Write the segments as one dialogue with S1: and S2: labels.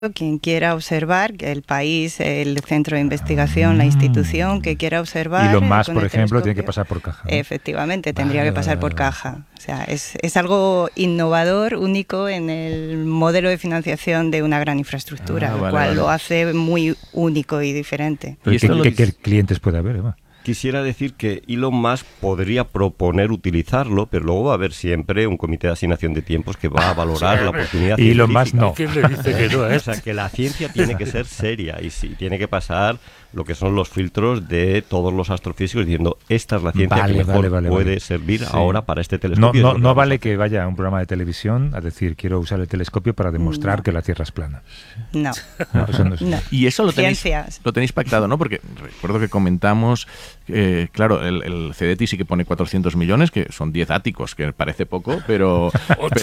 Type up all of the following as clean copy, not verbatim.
S1: quien quiera observar, el país, el centro de investigación, la institución que quiera observar.
S2: Elon Musk, por ejemplo, tiene que pasar por caja, ¿no?
S1: Efectivamente, tendría que pasar por caja. O sea, es algo innovador, único en el modelo de financiación de una gran infraestructura, lo cual lo hace muy único y diferente.
S2: ¿Y qué clientes puede haber, Eva?
S3: Quisiera decir que Elon Musk podría proponer utilizarlo, pero luego va a haber siempre un comité de asignación de tiempos que va a valorar la oportunidad
S2: científica. Elon Musk no.
S4: ¿Quién le dice que no?
S3: O sea, que la ciencia tiene que ser seria y sí, tiene que pasar lo que son los filtros de todos los astrofísicos diciendo esta es la ciencia que mejor puede servir ahora para este telescopio.
S2: No vale que vaya a un programa de televisión a decir quiero usar el telescopio para demostrar que la Tierra es plana.
S1: No.
S2: Eso no es.
S1: No.
S5: Y eso lo tenéis pactado, ¿no? Porque recuerdo que comentamos, claro, el CDT sí que pone 400 millones, que son 10 áticos, que parece poco, pero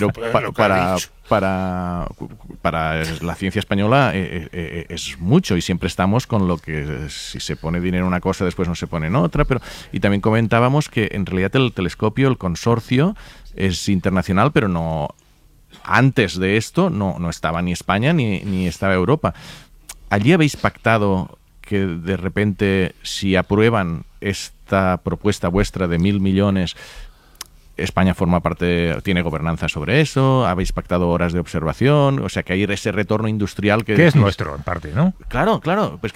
S5: para la ciencia española es mucho y siempre estamos con lo que si se pone dinero en una cosa después no se pone en otra, y también comentábamos que en realidad el telescopio, el consorcio es internacional, pero no antes de esto no estaba ni España ni estaba Europa. ¿Allí habéis pactado que de repente si aprueban esta propuesta vuestra de 1.000 millones España forma parte, tiene gobernanza sobre eso? ¿Habéis pactado horas de observación? O sea, que hay ese retorno industrial que
S2: es nuestro, en parte, ¿no?
S5: Claro. Pues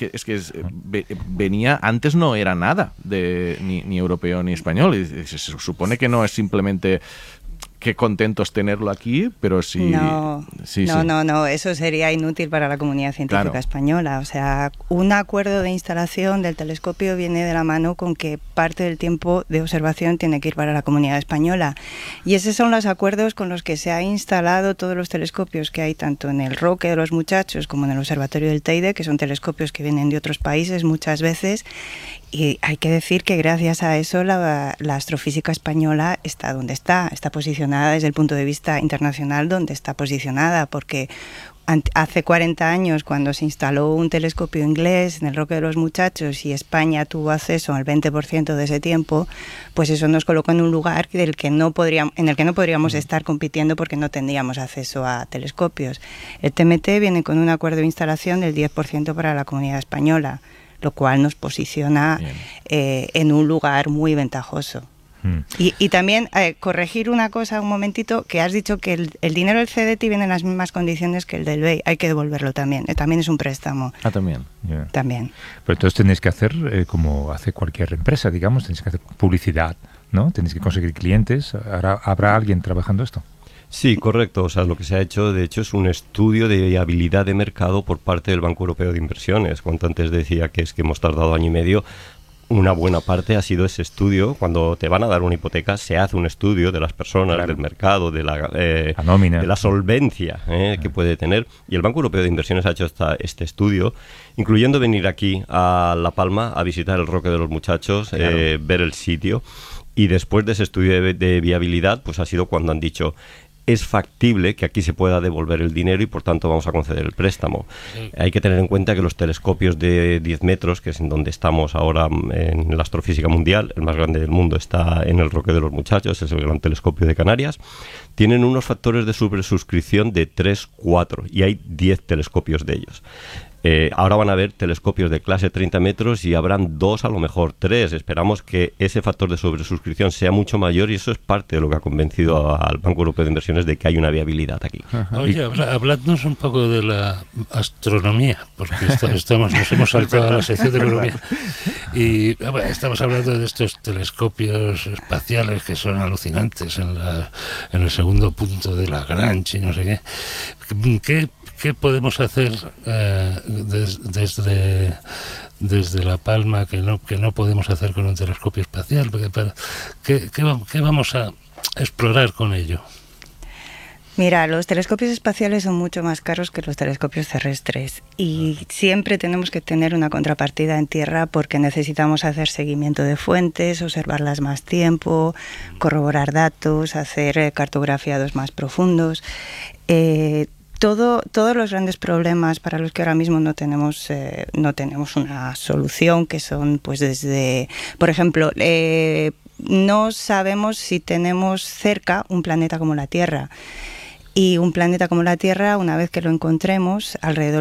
S5: venía, antes no era nada de ni europeo ni español. Y se supone que no es simplemente qué contentos tenerlo aquí, pero sí...
S1: No, eso sería inútil para la comunidad científica española. O sea, un acuerdo de instalación del telescopio viene de la mano con que parte del tiempo de observación tiene que ir para la comunidad española. Y esos son los acuerdos con los que se han instalado todos los telescopios que hay tanto en el Roque de los Muchachos como en el Observatorio del Teide, que son telescopios que vienen de otros países muchas veces. Y hay que decir que gracias a eso la astrofísica española está donde está posicionada desde el punto de vista internacional donde está posicionada, porque hace 40 años cuando se instaló un telescopio inglés en el Roque de los Muchachos y España tuvo acceso al 20% de ese tiempo, pues eso nos colocó en un lugar en el que no podríamos estar compitiendo porque no tendríamos acceso a telescopios. El TMT viene con un acuerdo de instalación del 10% para la comunidad española, lo cual nos posiciona en un lugar muy ventajoso. Y también corregir una cosa un momentito, que has dicho que el dinero del CDT viene en las mismas condiciones que el del BEI, hay que devolverlo también, también es un préstamo.
S5: También.
S2: Yeah.
S1: También.
S2: Pero entonces tenéis que hacer como hace cualquier empresa, digamos, tenéis que hacer publicidad, ¿no? Tenéis que conseguir clientes. ¿Habrá alguien trabajando esto?
S3: Sí, correcto. O sea, lo que se ha hecho, de hecho, es un estudio de viabilidad de mercado por parte del Banco Europeo de Inversiones. Cuanto antes decía que hemos tardado año y medio, una buena parte ha sido ese estudio. Cuando te van a dar una hipoteca, se hace un estudio de las personas, del mercado, de la nómina, de la solvencia que puede tener. Y el Banco Europeo de Inversiones ha hecho este estudio, incluyendo venir aquí a La Palma a visitar el Roque de los Muchachos, ver el sitio. Y después de ese estudio de viabilidad, pues ha sido cuando han dicho: es factible que aquí se pueda devolver el dinero y por tanto vamos a conceder el préstamo. Hay que tener en cuenta que los telescopios de 10 metros, que es en donde estamos ahora en la astrofísica mundial, el más grande del mundo está en el Roque de los Muchachos, es el gran telescopio de Canarias, tienen unos factores de sobresuscripción de 3, 4 y hay 10 telescopios de ellos. Ahora van a haber telescopios de clase 30 metros y habrán 2, a lo mejor 3. Esperamos que ese factor de sobresuscripción sea mucho mayor y eso es parte de lo que ha convencido al Banco Europeo de Inversiones de que hay una viabilidad aquí.
S4: Oye, habladnos un poco de la astronomía, porque nos hemos saltado a la sección de economía. Y estamos hablando de estos telescopios espaciales que son alucinantes en el segundo punto de Lagrange y no sé qué. ¿Qué podemos hacer desde La Palma que no podemos hacer con un telescopio espacial? ¿Qué vamos a explorar con ello?
S1: Mira, los telescopios espaciales son mucho más caros que los telescopios terrestres y siempre tenemos que tener una contrapartida en tierra porque necesitamos hacer seguimiento de fuentes, observarlas más tiempo, corroborar datos, hacer cartografiados más profundos. Todos los grandes problemas para los que ahora mismo no tenemos una solución, que son pues desde, por ejemplo, no sabemos si tenemos cerca un planeta como la Tierra. Y un planeta como la Tierra, una vez que lo encontremos, alrededor